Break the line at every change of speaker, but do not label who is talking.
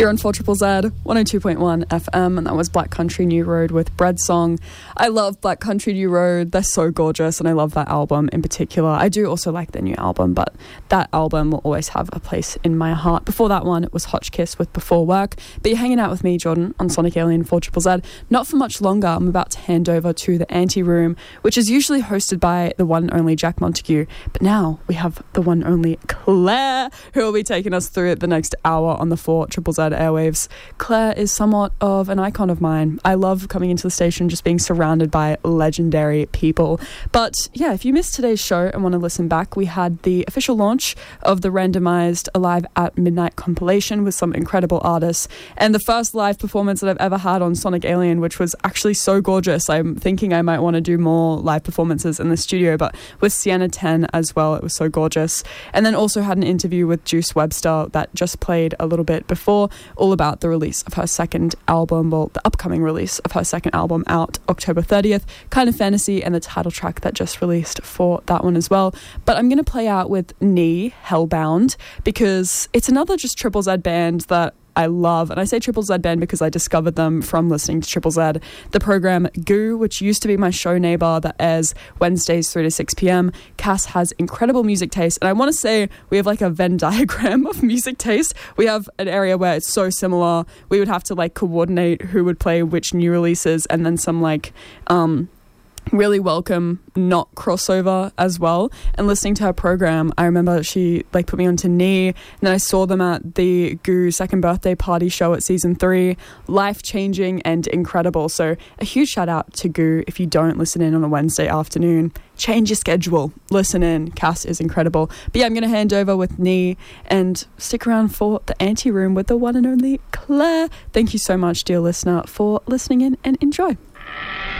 You're on 4 Triple Z, 102.1 FM, and that was Black Country New Road with Bread Song. I love Black Country New Road. They're so gorgeous, and I love that album in particular. I do also like their new album, but that album will always have a place in my heart. Before that one, it was Hotchkiss with Before Work. But you're hanging out with me, Jordan, on Sonic Alien 4 Triple Z. Not for much longer. I'm about to hand over to the Anti-Room, which is usually hosted by the one and only Jack Montague. But now we have the one and only Claire, who will be taking us through the next hour on the 4 Triple Z airwaves. Claire is somewhat of an icon of mine. I love coming into the station, just being surrounded by legendary people. But yeah, if you missed today's show and want to listen back, we had the official launch of the randomized Alive at Midnight compilation with some incredible artists, and the first live performance that I've ever had on Sonic Alien, which was actually so gorgeous. I'm thinking I might want to do more live performances in the studio, but with Sienna 10 as well, it was so gorgeous. And then also had an interview with Juice Webster that just played a little bit before, all about the release of her second album, well, the upcoming release of her second album out October 30th, Kind of Fantasy, and the title track that just released for that one as well. But I'm going to play out with Knee, Hellbound, because it's another just Triple Z band that I love, and I say Triple Z band because I discovered them from listening to Triple Z. The program Goo, which used to be my show neighbour, that airs Wednesdays 3 to 6 p.m. Cass has incredible music taste, and I want to say we have like a Venn diagram of music taste. We have an area where it's so similar. We would have to like coordinate who would play which new releases, and then some like really welcome not crossover as well. And listening to her program, I remember she like put me onto Knee, and then I saw them at the Goo second birthday party show at season 3. Life-changing and incredible. So a huge shout out to Goo. If you don't listen in on a Wednesday afternoon, change your schedule, listen in. Cass is incredible. But yeah, I'm going to hand over with Knee and stick around for the Anti-Room with the one and only Claire. Thank you so much, dear listener, for listening in, and enjoy.